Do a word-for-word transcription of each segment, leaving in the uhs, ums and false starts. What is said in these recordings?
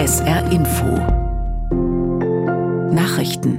S R Info Nachrichten.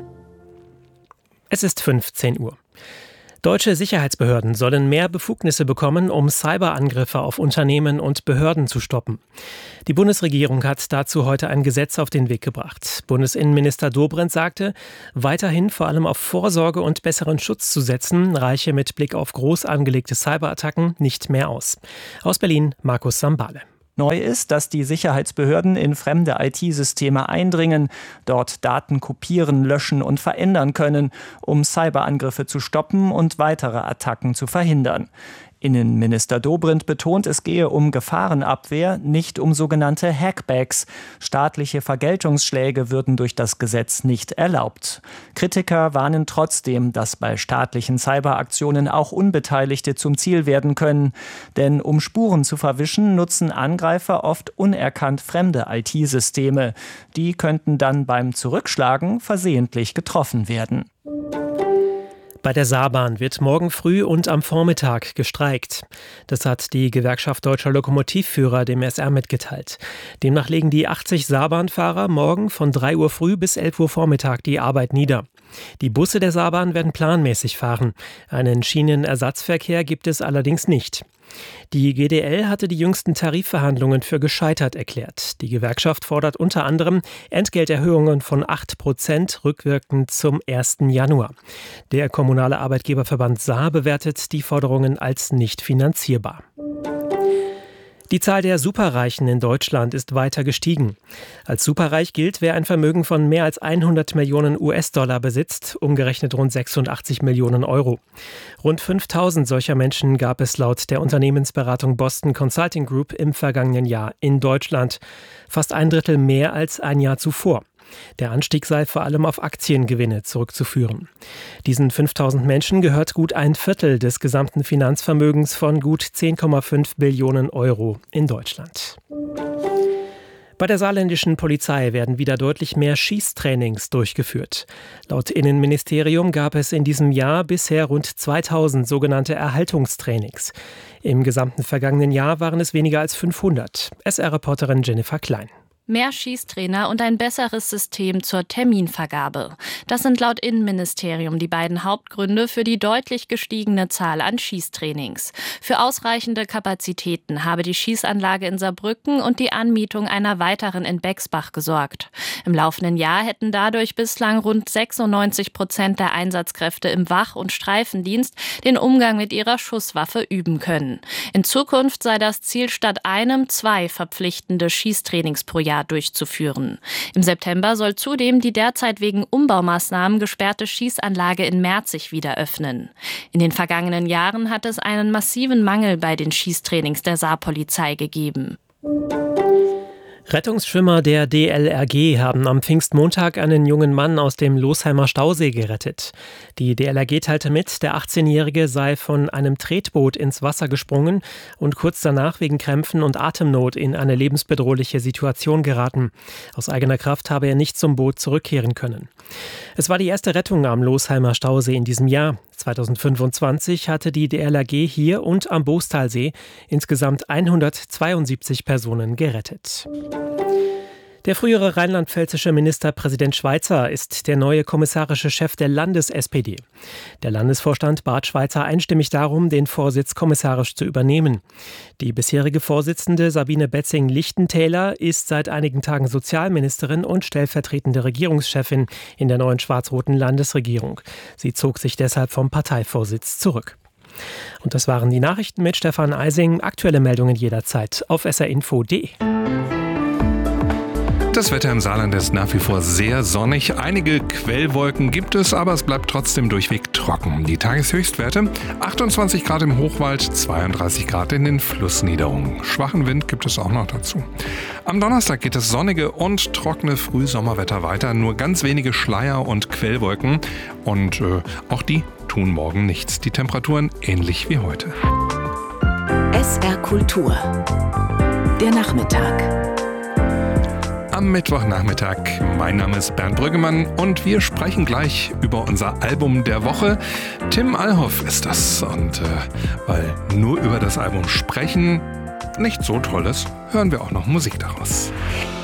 Es ist fünfzehn Uhr. Deutsche Sicherheitsbehörden sollen mehr Befugnisse bekommen, um Cyberangriffe auf Unternehmen und Behörden zu stoppen. Die Bundesregierung hat dazu heute ein Gesetz auf den Weg gebracht. Bundesinnenminister Dobrindt sagte, weiterhin vor allem auf Vorsorge und besseren Schutz zu setzen, reiche mit Blick auf groß angelegte Cyberattacken nicht mehr aus. Aus Berlin, Markus Sambale. Neu ist, dass die Sicherheitsbehörden in fremde I T-Systeme eindringen, dort Daten kopieren, löschen und verändern können, um Cyberangriffe zu stoppen und weitere Attacken zu verhindern. Innenminister Dobrindt betont, es gehe um Gefahrenabwehr, nicht um sogenannte Hackbacks. Staatliche Vergeltungsschläge würden durch das Gesetz nicht erlaubt. Kritiker warnen trotzdem, dass bei staatlichen Cyberaktionen auch Unbeteiligte zum Ziel werden können. Denn um Spuren zu verwischen, nutzen Angreifer oft unerkannt fremde I T-Systeme. Die könnten dann beim Zurückschlagen versehentlich getroffen werden. Bei der Saarbahn wird morgen früh und am Vormittag gestreikt. Das hat die Gewerkschaft Deutscher Lokomotivführer dem S R mitgeteilt. Demnach legen die achtzig Saarbahnfahrer morgen von drei Uhr früh bis elf Uhr Vormittag die Arbeit nieder. Die Busse der Saarbahn werden planmäßig fahren. Einen Schienenersatzverkehr gibt es allerdings nicht. Die G D L hatte die jüngsten Tarifverhandlungen für gescheitert erklärt. Die Gewerkschaft fordert unter anderem Entgelterhöhungen von acht Prozent rückwirkend zum ersten Januar. Der kommunale Arbeitgeberverband Saar bewertet die Forderungen als nicht finanzierbar. Die Zahl der Superreichen in Deutschland ist weiter gestiegen. Als superreich gilt, wer ein Vermögen von mehr als hundert Millionen U S-Dollar besitzt, umgerechnet rund sechsundachtzig Millionen Euro. Rund fünftausend solcher Menschen gab es laut der Unternehmensberatung Boston Consulting Group im vergangenen Jahr in Deutschland. Fast ein Drittel mehr als ein Jahr zuvor. Der Anstieg sei vor allem auf Aktiengewinne zurückzuführen. Diesen fünftausend Menschen gehört gut ein Viertel des gesamten Finanzvermögens von gut zehn Komma fünf Billionen Euro in Deutschland. Bei der saarländischen Polizei werden wieder deutlich mehr Schießtrainings durchgeführt. Laut Innenministerium gab es in diesem Jahr bisher rund zweitausend sogenannte Erhaltungstrainings. Im gesamten vergangenen Jahr waren es weniger als fünfhundert. S R-Reporterin Jennifer Klein. Mehr Schießtrainer und ein besseres System zur Terminvergabe. Das sind laut Innenministerium die beiden Hauptgründe für die deutlich gestiegene Zahl an Schießtrainings. Für ausreichende Kapazitäten habe die Schießanlage in Saarbrücken und die Anmietung einer weiteren in Bexbach gesorgt. Im laufenden Jahr hätten dadurch bislang rund sechsundneunzig Prozent der Einsatzkräfte im Wach- und Streifendienst den Umgang mit ihrer Schusswaffe üben können. In Zukunft sei das Ziel, statt einem zwei verpflichtende Schießtrainings pro Jahr durchzuführen. Im September soll zudem die derzeit wegen Umbaumaßnahmen gesperrte Schießanlage in Merzig wieder öffnen. In den vergangenen Jahren hat es einen massiven Mangel bei den Schießtrainings der Saarpolizei gegeben. Rettungsschwimmer der D L R G haben am Pfingstmontag einen jungen Mann aus dem Losheimer Stausee gerettet. Die D L R G teilte mit, der achtzehnjährige sei von einem Tretboot ins Wasser gesprungen und kurz danach wegen Krämpfen und Atemnot in eine lebensbedrohliche Situation geraten. Aus eigener Kraft habe er nicht zum Boot zurückkehren können. Es war die erste Rettung am Losheimer Stausee in diesem Jahr. zweitausendfünfundzwanzig hatte die D L R G hier und am Boostalsee insgesamt hundertzweiundsiebzig Personen gerettet. Der frühere rheinland-pfälzische Ministerpräsident Schweizer ist der neue kommissarische Chef der Landes-S P D. Der Landesvorstand bat Schweizer einstimmig darum, den Vorsitz kommissarisch zu übernehmen. Die bisherige Vorsitzende Sabine Betzing-Lichtentäler ist seit einigen Tagen Sozialministerin und stellvertretende Regierungschefin in der neuen schwarz-roten Landesregierung. Sie zog sich deshalb vom Parteivorsitz zurück. Und das waren die Nachrichten mit Stefan Eising. Aktuelle Meldungen jederzeit auf s r info punkt d e. Das Wetter im Saarland ist nach wie vor sehr sonnig. Einige Quellwolken gibt es, aber es bleibt trotzdem durchweg trocken. Die Tageshöchstwerte achtundzwanzig Grad im Hochwald, zweiunddreißig Grad in den Flussniederungen. Schwachen Wind gibt es auch noch dazu. Am Donnerstag geht das sonnige und trockene Frühsommerwetter weiter. Nur ganz wenige Schleier und Quellwolken. Und äh, auch die tun morgen nichts. Die Temperaturen ähnlich wie heute. S R Kultur. Der Nachmittag. Am Mittwochnachmittag. Mein Name ist Bernd Brüggemann und wir sprechen gleich über unser Album der Woche. Tim Allhoff ist das. Und äh, weil nur über das Album sprechen nicht so toll ist, hören wir auch noch Musik daraus.